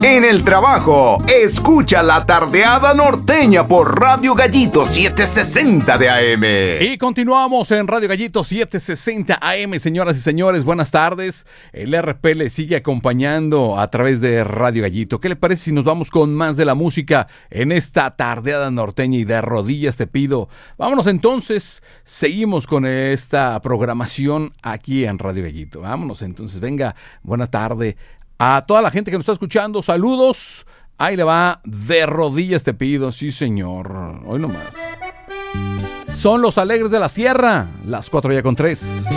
En el trabajo, escucha La Tardeada Norteña por Radio Gallito 760 de AM. Y continuamos en Radio Gallito 760 AM, señoras y señores, buenas tardes. El RP le sigue acompañando a través de Radio Gallito. ¿Qué le parece si nos vamos con más de la música en esta Tardeada Norteña y de rodillas te pido? Vámonos entonces, seguimos con esta programación aquí en Radio Gallito. Vámonos entonces, venga, buena tarde. A toda la gente que nos está escuchando, saludos. Ahí le va, de rodillas te pido, sí señor. Hoy nomás. Son los Alegres de la Sierra, las 4:03.